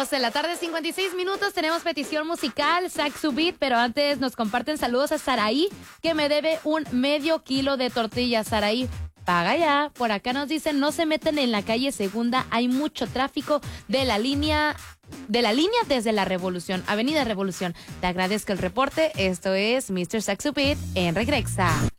12 de la tarde, 56 minutos. Tenemos petición musical, Saxo Beat, pero antes nos comparten saludos a Saraí, que me debe un medio kilo de tortillas. Saraí, paga ya. Por acá nos dicen, no se meten en la calle Segunda, hay mucho tráfico de la línea desde la Revolución, Avenida Revolución. Te agradezco el reporte. Esto es Mr. Saxo Beat en Regrexa.